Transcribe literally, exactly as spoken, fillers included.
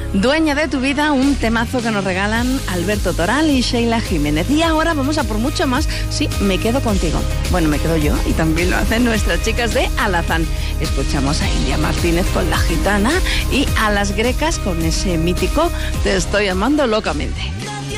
Dueña de tu vida, un temazo que nos regalan Alberto Toral y Sheila Jiménez. Y ahora vamos a por mucho más. Sí, me quedo contigo. Bueno, me quedo yo y también lo hacen nuestras chicas de Alazán. Escuchamos a India Martínez con La Gitana y a Las Grecas con ese mítico Te estoy amando locamente.